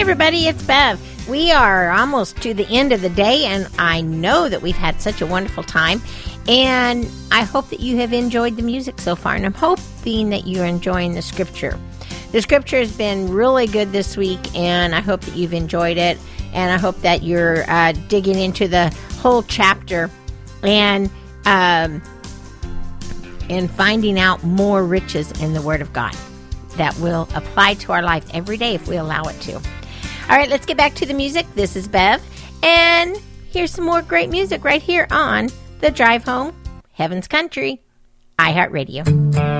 everybody, it's Bev. We are almost to the end of the day, and I know that we've had such a wonderful time, and I hope that you have enjoyed the music so far, and I'm hoping that you're enjoying the scripture. The scripture has been really good this week, and I hope that you've enjoyed it, and I hope that you're digging into the whole chapter and finding out more riches in the Word of God that will apply to our life every day if we allow it to. All right, let's get back to the music. This is Bev, and here's some more great music right here on The Drive Home, Heaven's Country, iHeartRadio.